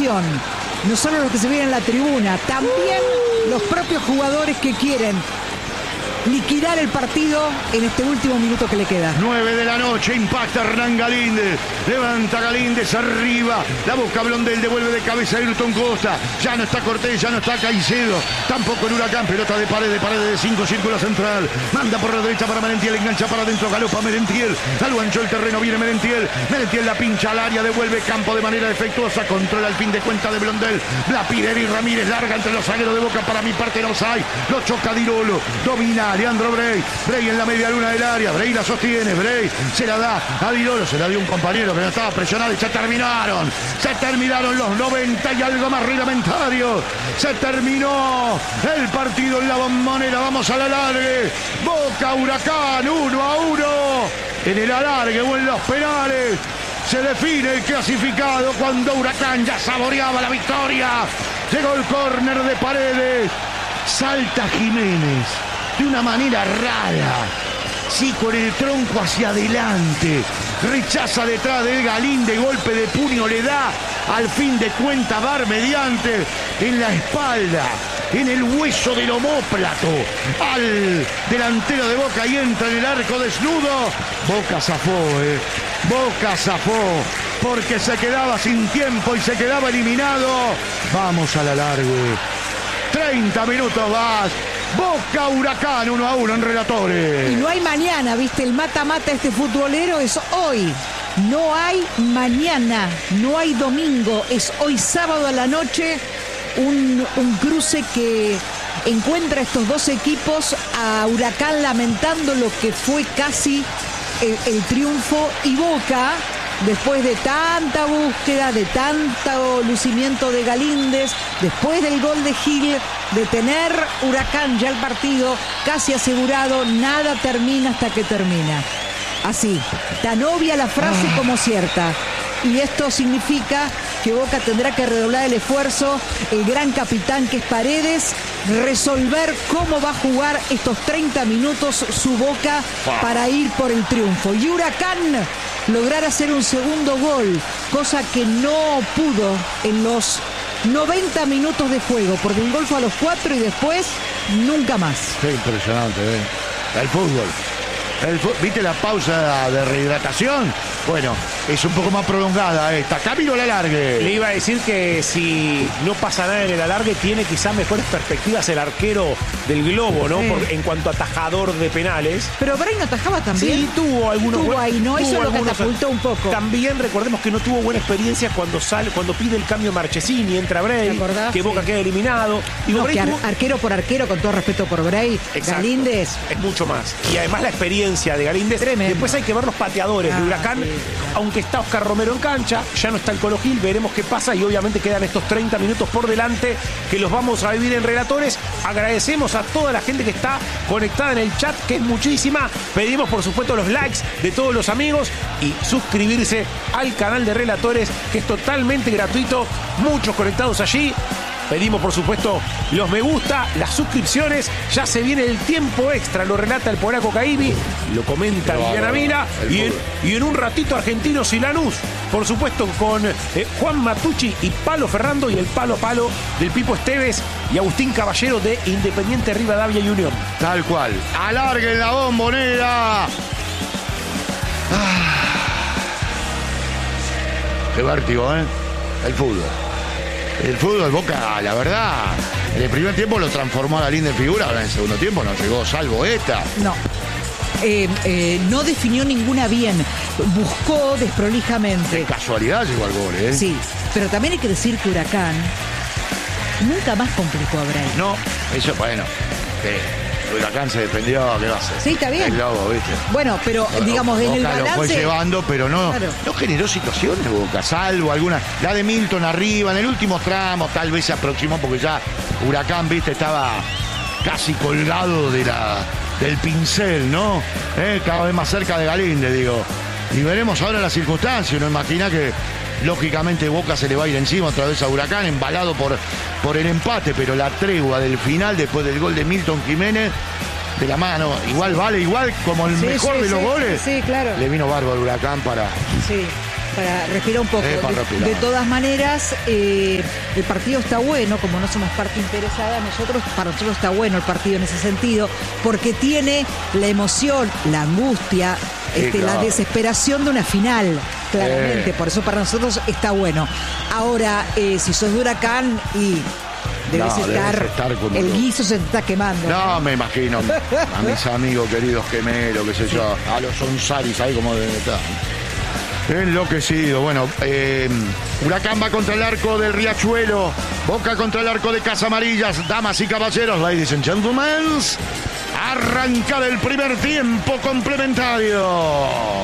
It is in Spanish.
atención, no solo los que se ven en la tribuna, también los propios jugadores que quieren liquidar el partido en este último minuto que le queda. 9 de la noche, impacta Hernán Galíndez, levanta Galíndez arriba, la busca Blondel, devuelve de cabeza a Ayrton Costa, ya no está Cortés, ya no está Caicedo, tampoco el Huracán, pelota de Paredes de 5, círculo central, manda por la derecha para Merentiel, engancha para adentro, galopa Merentiel, algo ancho el terreno, viene Merentiel la pincha al área, devuelve campo de manera defectuosa, controla al fin de cuenta de Blondel, Lapideri Ramírez larga entre los zagueros de Boca, para mi parte no hay, lo choca Dirolo, domina Leandro Brey en la media luna del área, Brey la sostiene, Brey se la da a Dirolo, se la dio un compañero que no estaba presionado y se terminaron los 90 y algo más reglamentarios, se terminó el partido en la Bombonera, vamos al alargue, Boca Huracán 1-1, en el alargue o en los penales se define el clasificado cuando Huracán ya saboreaba la victoria, llegó el córner de Paredes, salta Jiménez de una manera rara, sí, con el tronco hacia adelante, rechaza detrás de Galíndez, golpe de puño le da, al fin de cuenta Bar mediante, en la espalda, en el hueso del omóplato, al delantero de Boca y entra en el arco desnudo. Boca zafó, porque se quedaba sin tiempo y se quedaba eliminado. Vamos a la largue, 30 minutos más. Boca Huracán 1-1 en Relatores. Y no hay mañana, ¿viste? El mata-mata este futbolero es hoy. No hay mañana, no hay domingo. Es hoy sábado a la noche un cruce que encuentra estos dos equipos, a Huracán lamentando lo que fue casi el triunfo, y Boca, después de tanta búsqueda, de tanto lucimiento de Galíndez, después del gol de Gil, de tener Huracán ya el partido casi asegurado, nada termina hasta que termina. Así, tan obvia la frase como cierta. Y esto significa que Boca tendrá que redoblar el esfuerzo, el gran capitán que es Paredes, resolver cómo va a jugar estos 30 minutos su Boca para ir por el triunfo. Y Huracán lograr hacer un segundo gol, cosa que no pudo en los 90 minutos de juego, porque el gol fue a los 4 y después nunca más. Qué impresionante, el fútbol. ¿Viste la pausa de rehidratación? Bueno, es un poco más prolongada esta. Camilo al alargue. Le iba a decir que si no pasa nada en el alargue, tiene quizás mejores perspectivas el arquero del Globo, ¿no? En cuanto a atajador de penales. Pero Bray no atajaba también. Sí, tuvo algunos. Tuvo ahí, ¿no? Eso lo catapultó un poco. También recordemos que no tuvo buena experiencia cuando pide el cambio Marchesini, entra Bray, que Boca queda eliminado. Digo, no, que arquero por arquero, con todo respeto por Bray, Galíndez. Es mucho más. Y además la experiencia de Galíndez. Tremendo. Después hay que ver los pateadores de Huracán. Sí. Aunque está Oscar Romero en cancha, ya no está el Colo Gil, veremos qué pasa, y obviamente quedan estos 30 minutos por delante que los vamos a vivir en Relatores. Agradecemos a toda la gente que está conectada en el chat, que es muchísima. Pedimos por supuesto los likes de todos los amigos y suscribirse al canal de Relatores, que es totalmente gratuito. Muchos conectados allí. Pedimos, por supuesto, los me gusta, las suscripciones. Ya se viene el tiempo extra, lo relata el polaco Caibi, lo comenta Liliana Mina. Y en un ratito Argentinos y Lanús, por supuesto, con Juan Matucci y Palo Ferrando, y el palo a palo del Pipo Esteves y Agustín Caballero de Independiente Rivadavia y Unión. Tal cual. Alarguen la Bombonera. Qué vértigo, el fútbol. El fútbol, Boca, la verdad, en el primer tiempo lo transformó a Galíndez en figura, ahora en el segundo tiempo no llegó salvo esta. No. No definió ninguna bien, buscó desprolijamente. De casualidad llegó al gol, Sí, pero también hay que decir que Huracán nunca más complicó a Bray. No, eso, bueno, Huracán se defendió, ¿qué va a hacer? Sí, está bien. El lobo, ¿viste? Bueno, pero digamos, en el balance... lo fue llevando, pero no generó situaciones, Boca, salvo alguna. La de Milton arriba, en el último tramo, tal vez se aproximó, porque ya Huracán, ¿viste? Estaba casi colgado del pincel, ¿no? Cada vez más cerca de Galíndez, digo. Y veremos ahora las circunstancias. Uno imagina que, lógicamente, Boca se le va a ir encima otra vez a Huracán, embalado por el empate, pero la tregua del final, después del gol de Milton Jiménez, de la mano, igual como el mejor de los goles. Sí, claro. Le vino bárbaro Huracán para para respirar un poco. Para respirar. De todas maneras, el partido está bueno, como no somos parte interesada, para nosotros está bueno el partido en ese sentido, porque tiene la emoción, la angustia, claro. la desesperación de una final, claramente. Por eso para nosotros está bueno. Ahora, si sos de Huracán y debes estar como el guiso se te está quemando. No, me imagino a mis amigos queridos gemelos, qué sé yo, a los Onsaris ahí como de estar. Enloquecido. Bueno, Huracán va contra el arco del Riachuelo, Boca contra el arco de Casa Amarillas. Damas y caballeros, ladies and gentlemen, arranca el primer tiempo complementario.